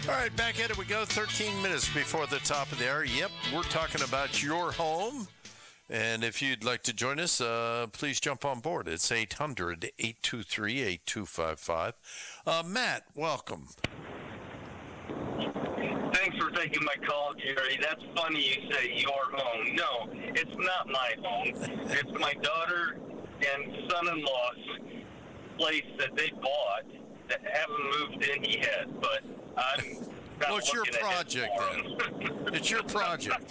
All right, back at it we go. 13 minutes before the top of the hour. Yep, we're talking about your home. And if you'd like to join us, please jump on board. It's 800-823-8255. Matt, welcome. Thanks for taking my call, Jerry. That's funny you say your home. No, it's not my home. It's my daughter and son-in-law's place that they bought that haven't moved in yet, but I'm not. Well, it's your project then. It's your project.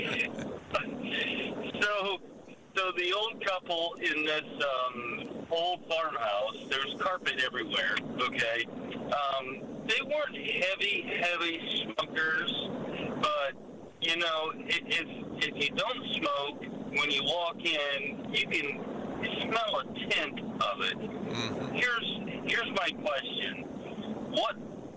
So the old couple in this old farmhouse, there's carpet everywhere, okay? They weren't heavy smokers, but, you know, if you don't smoke, when you walk in, you can smell a tint of it. Mm-hmm. Here's my question. What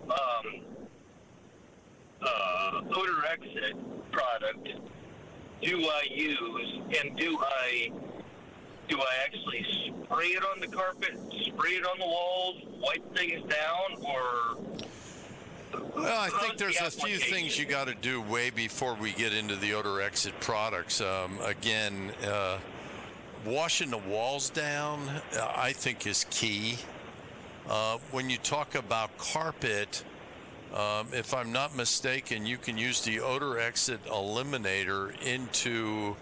odor exit product do I use, and do I actually spray it on the carpet, spray it on the walls, wipe things down, or? Well, I think there's a few things you got to do way before we get into the odor exit products. Again, washing the walls down, I think, is key. When you talk about carpet, if I'm not mistaken, you can use the odor exit eliminator into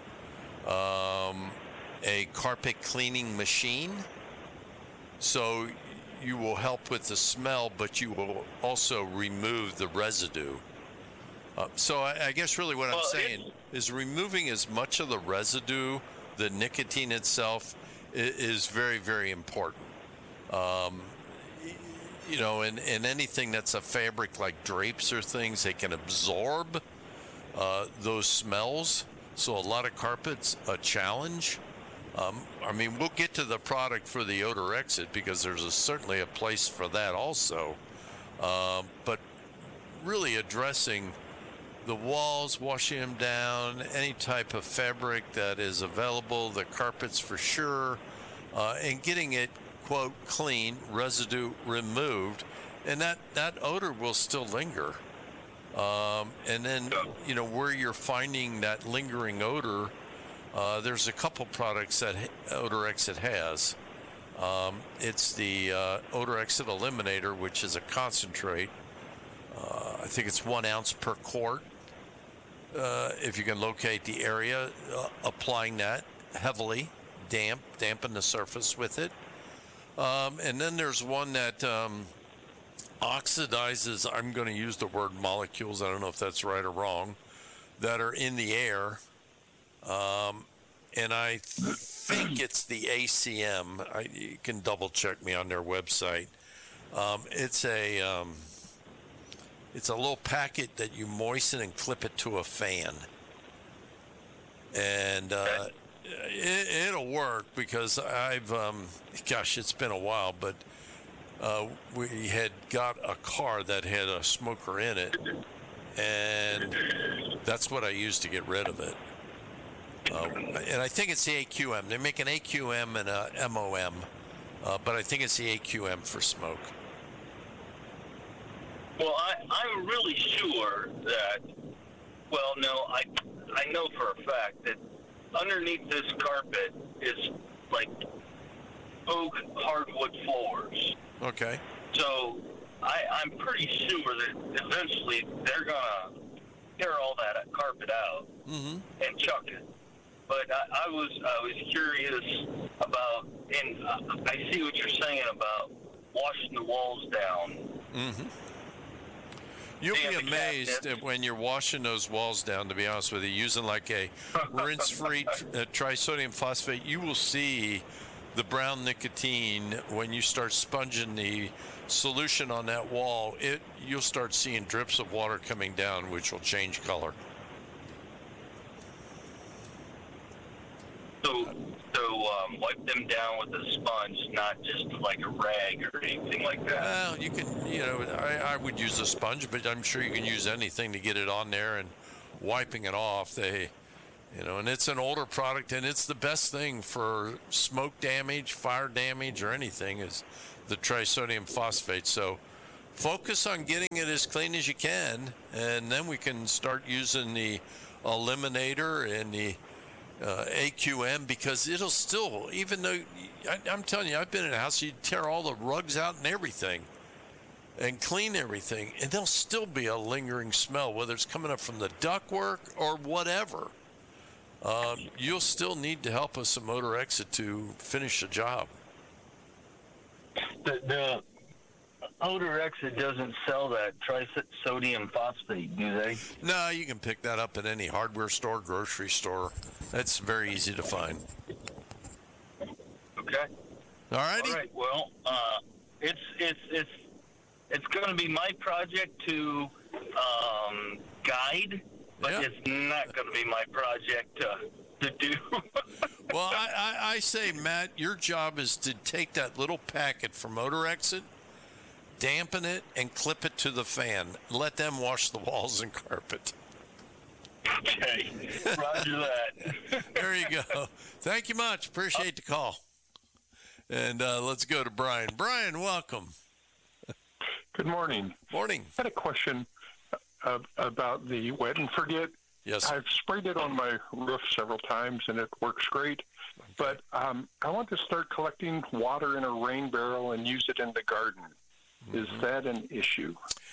a carpet cleaning machine. So you will help with the smell, but you will also remove the residue. So I guess really what I'm saying is removing as much of the residue, the nicotine itself, is very, very important. You know, and anything that's a fabric like drapes or things, they can absorb those smells. So a lot of carpet's a challenge. I mean, we'll get to the product for the odor exit because there's certainly a place for that also. But really addressing the walls, washing them down, any type of fabric that is available, the carpets for sure, and getting it, quote, clean, residue removed, and that odor will still linger. And then, you know, where you're finding that lingering odor, there's a couple products that Odor Exit has. It's the Odor Exit Eliminator, which is a concentrate. I think it's 1 ounce per quart. If you can locate the area, applying that heavily, dampen the surface with it. And then there's one that oxidizes, I'm going to use the word molecules, I don't know if that's right or wrong, that are in the air. And I think it's the ACM. You can double check me on their website. It's a little packet that you moisten and clip it to a fan. And it'll work because it's been a while, but we had got a car that had a smoker in it, and that's what I used to get rid of it. And I think it's the AQM. They make an AQM and a MOM, but I think it's the AQM for smoke. Well, I'm really sure that, well, no, I know for a fact that underneath this carpet is like oak hardwood floors. Okay. So I'm pretty sure that eventually they're gonna tear all that carpet out and chuck it. But I was curious about, and I see what you're saying about washing the walls down. Mm-hmm. You'll be amazed at when you're washing those walls down, to be honest with you, using like a rinse-free trisodium phosphate, you will see the brown nicotine when you start sponging the solution on that wall. You'll start seeing drips of water coming down, which will change color. So wipe them down with a sponge, not just like a rag or anything like that. Well, you can, I would use a sponge, but I'm sure you can use anything to get it on there and wiping it off. And it's an older product, and it's the best thing for smoke damage, fire damage, or anything is the trisodium phosphate. So focus on getting it as clean as you can, and then we can start using the eliminator and the AQM, because it'll still, even though I'm telling you, I've been in a house, you tear all the rugs out and everything and clean everything, and there'll still be a lingering smell, whether it's coming up from the ductwork or whatever. You'll still need to help us at Motor Exit to finish the job. The Motor Exit doesn't sell that trisodium phosphate, do they? No, you can pick that up at any hardware store, grocery store. That's very easy to find. Okay. All righty. All right. Well, it's going to be my project to guide, but it's not going to be my project to do. Well, I say, Matt, your job is to take that little packet from Motor Exit, dampen it, and clip it to the fan. Let them wash the walls and carpet. Okay. Roger that. There you go. Thank you much. Appreciate the call. And let's go to Brian. Brian, welcome. Good morning. Morning. I had a question about the wet and forget. Yes. I've sprayed it on my roof several times, and it works great. Okay. But I want to start collecting water in a rain barrel and use it in the garden. Mm-hmm. Is that an issue?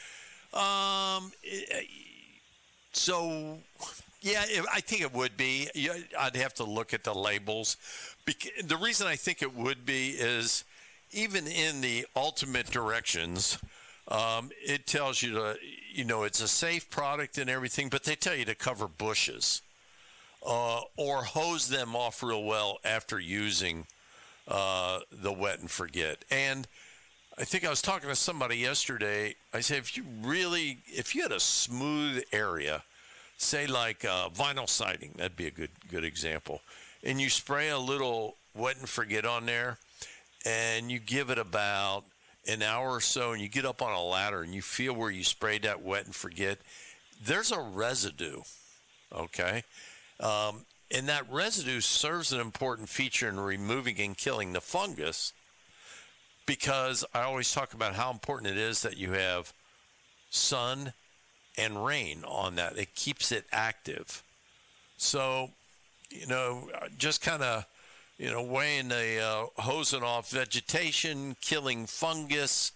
So, yeah, I think it would be. I'd have to look at the labels. The reason I think it would be is even in the ultimate directions, it tells you to, it's a safe product and everything, but they tell you to cover bushes or hose them off real well after using the wet and forget. And I think I was talking to somebody yesterday. I said, if you had a smooth area, say like vinyl siding, that'd be a good example, and you spray a little wet and forget on there, and you give it about an hour or so, and you get up on a ladder and you feel where you sprayed that wet and forget, there's a residue, okay? And that residue serves an important feature in removing and killing the fungus, because I always talk about how important it is that you have sun and rain on that. It keeps it active. So, just kind of, weighing the hosing off vegetation, killing fungus,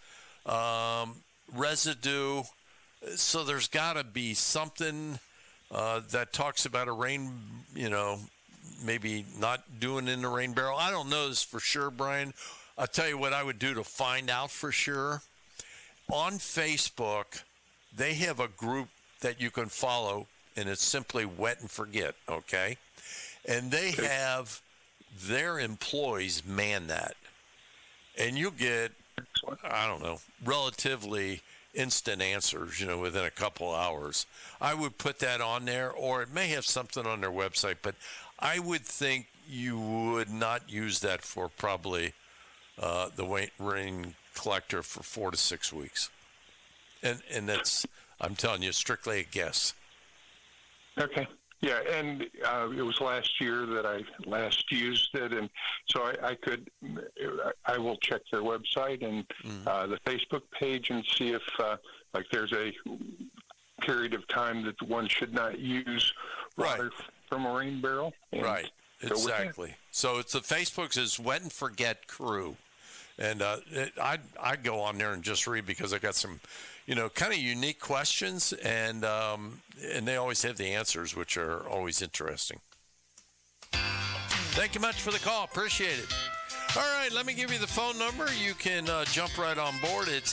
residue. So there's got to be something that talks about a rain, maybe not doing in the rain barrel. I don't know this for sure, Brian. I'll tell you what I would do to find out for sure. On Facebook, they have a group that you can follow, and it's simply Wet and Forget, okay? And they have their employees man that. And you get, I don't know, relatively instant answers, within a couple hours. I would put that on there, or it may have something on their website, but I would think you would not use that for probably the rain collector for 4 to 6 weeks. And that's, I'm telling you, strictly a guess. Okay. Yeah, and it was last year that I last used it, and so I will check their website and the Facebook page and see if there's a period of time that one should not use water from a rain barrel. Right, exactly. So it's the Facebook's is Wet and Forget Crew, and I'd go on there and just read, because I got some kind of unique questions, and they always have the answers, which are always interesting. Thank you much for the call. Appreciate it. All right, let me give you the phone number. You can jump right on board. It's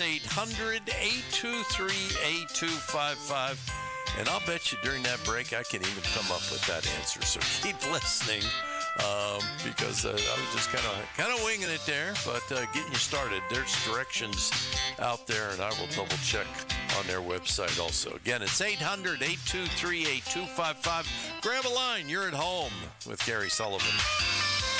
800-823-8255. And I'll bet you during that break I can even come up with that answer. So keep listening, because I was just kind of winging it there, but getting you started. There's directions out there, and I will double check on their website also. Again, it's 800-823-8255. Grab a line. You're at home with Gary Sullivan.